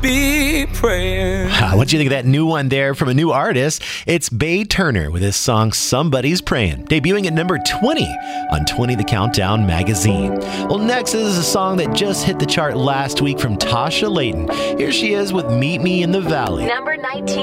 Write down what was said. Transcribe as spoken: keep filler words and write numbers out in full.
be praying. What'd you think of that new one there from a new artist? It's Bay Turner with his song Somebody's Praying, debuting at number twenty on twenty The Countdown magazine. Well, next is a song that just hit the chart last week from Tasha Layton. Here she is with Meet Me in the Valley. Number nineteen.